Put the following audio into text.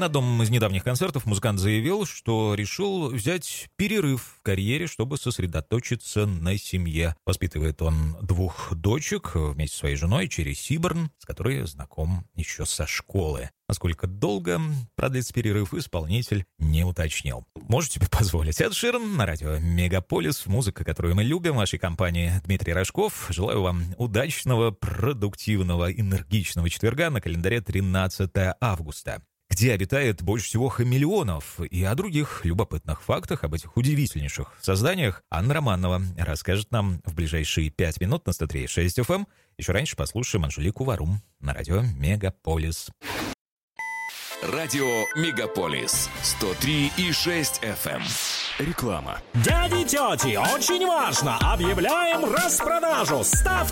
На одном из недавних концертов музыкант заявил, что решил взять перерыв в карьере, чтобы сосредоточиться на семье. Воспитывает он 2 дочек вместе со своей женой Черри Сиборн, с которой знаком еще со школы. Насколько долго продлится перерыв, исполнитель не уточнил. Можете себе позволить. Эд Ширан на радио Мегаполис. Музыка, которую мы любим в вашей компании. Дмитрий Рожков. Желаю вам удачного, продуктивного, энергичного четверга на календаре 13 августа. Где обитает больше всего хамелеонов, и о других любопытных фактах об этих удивительнейших созданиях Анна Романова расскажет нам в ближайшие 5 минут на 103.6 FM. Еще раньше послушаем Анжелику Варум на радио Мегаполис. Радио Мегаполис 103,6 FM. Реклама. Дяди, тети, очень важно! Объявляем распродажу! Ставьте